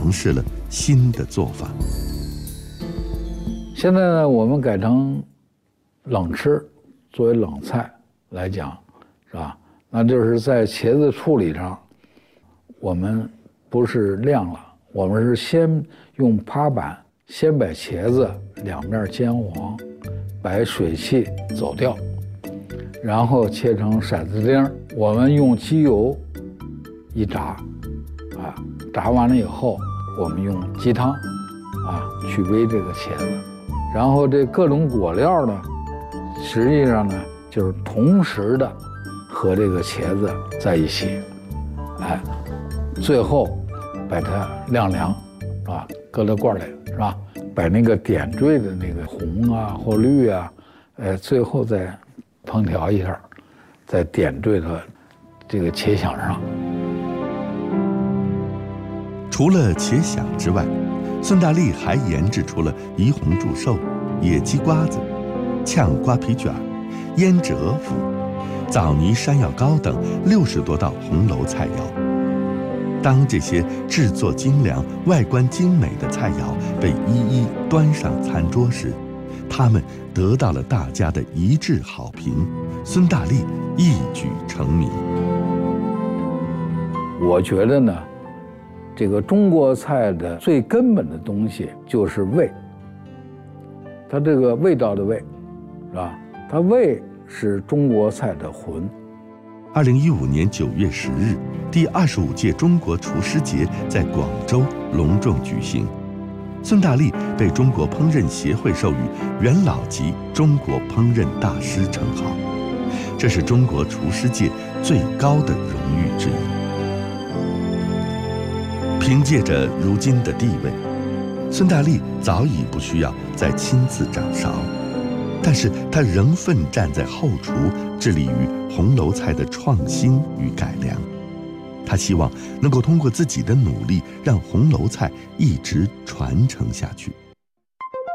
尝试了新的做法。 现在呢，我们改成冷吃，作为冷菜来讲，是吧？那就是在茄子处理上，我们不是晾了，我们是先用趴板先把茄子两面煎黄，把水汽走掉，然后切成骰子丁。我们用机油一炸，炸完了以后，我们用鸡汤去煨这个茄子。然后这各种果料呢，实际上呢就是同时的和这个茄子在一起，最后把它晾凉，搁到罐里，是吧？把那个点缀的那个红啊或绿啊，最后再烹调一下，再点缀到这个茄鲞上。 除了茄鲞之外，孙大力还研制出了怡红柱寿、野鸡瓜子、炝瓜皮卷、腌制鹅脯、枣泥山药糕等60多道红楼菜肴。当这些制作精良、外观精美的菜肴被一一端上餐桌时，他们得到了大家的一致好评，孙大力一举成名。 我觉得呢，这个中国菜的最根本的东西就是味，它这个味道的味，是吧？它味是中国菜的魂。 2015年9月10日，第25届中国厨师节在广州隆重举行。孙大力被中国烹饪协会授予元老级中国烹饪大师称号，这是中国厨师界最高的荣誉之一。凭借着如今的地位，孙大力早已不需要再亲自掌勺，但是他仍奋战在后厨，致力于红楼菜的创新与改良。他希望能够通过自己的努力，让红楼菜一直传承下去。